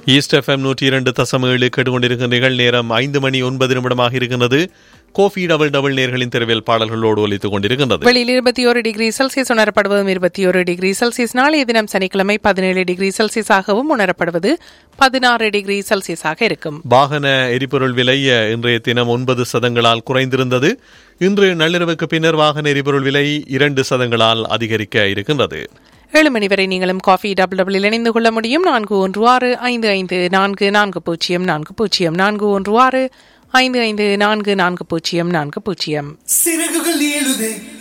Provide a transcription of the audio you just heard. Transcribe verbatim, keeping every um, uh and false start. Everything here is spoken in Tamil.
ஈஸ்ட் எஃப்எம் நூற்றி இரண்டு தசம் ஏழு கேட்டுக்கொண்டிருக்கின்றீர்கள். நேரம் ஐந்து மணி ஒன்பது நிமிடமாக இருக்கின்றது. கோஃபி டபுள் டபுள் நேர்களின் தெருவில் பாடல்களோடு ஒலித்துக் கொண்டிருக்கின்றது. வெளியில் இருபத்தி ஒரு டிகிரி செல்சியஸ் உணரப்படுவதும் இருபத்தி ஒரு டிகிரி செல்சியஸ். நாளைய தினம் சனிக்கிழமை பதினேழு டிகிரி செல்சியஸாகவும் உணரப்படுவது பதினாறு டிகிரி செல்சியஸாக இருக்கும். வாகன எரிபொருள் விலை இன்றைய தினம் ஒன்பது சதங்களால் குறைந்திருந்தது. இன்று நள்ளிரவுக்கு பின்னர் வாகன எரிபொருள் விலை இரண்டு சதங்களால் அதிகரிக்க இருக்கின்றது. ஏழு மணி வரை நீங்களும் காஃபி டபுள் டபுள் இணைந்து கொள்ள முடியும். நான்கு ஒன்று ஆறு ஐந்து ஐந்து நான்கு நான்கு பூஜ்ஜியம் நான்கு பூஜ்ஜியம் நான்கு ஒன்று ஆறு ஐந்து ஐந்து நான்கு நான்கு பூஜ்ஜியம் நான்கு பூஜ்ஜியம். சிறகுகள் ஏழுதே